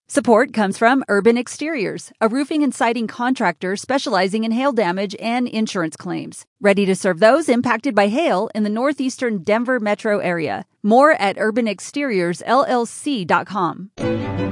Support comes from Urban Exteriors, a roofing and siding contractor specializing in hail damage and insurance claims. Ready to serve those impacted by hail in the northeastern Denver metro area. More at urbanexteriorsllc.com.